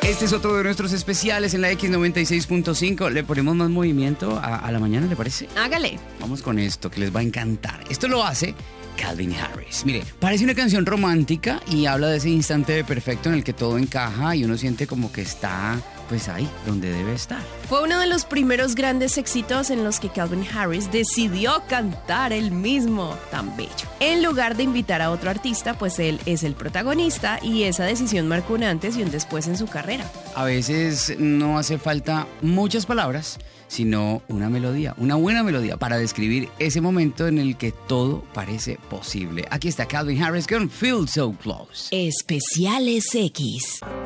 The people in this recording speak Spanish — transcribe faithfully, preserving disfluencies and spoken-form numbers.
Este es otro de nuestros especiales en la X noventa y seis punto cinco. Le ponemos más movimiento a, a la mañana, ¿le parece? Hágale. Vamos con esto que les va a encantar. Esto lo hace Calvin Harris. Mire, parece una canción romántica y habla de ese instante perfecto en el que todo encaja y uno siente como que está, pues ahí, donde debe estar. Fue uno de los primeros grandes éxitos en los que Calvin Harris decidió cantar él mismo. Tan bello. En lugar de invitar a otro artista, pues él es el protagonista y esa decisión marcó un antes y un después en su carrera. A veces no hace falta muchas palabras, sino una melodía, una buena melodía para describir ese momento en el que todo parece posible. Aquí está Calvin Harris con Feel So Close. Especiales X.